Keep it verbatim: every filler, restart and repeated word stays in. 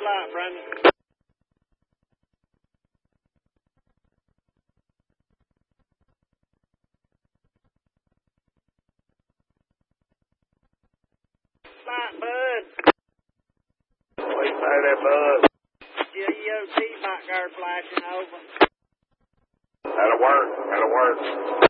light, Brandon. Light, bud. What you say there, bud? G O T back there flashing over. That'll work. That'll work.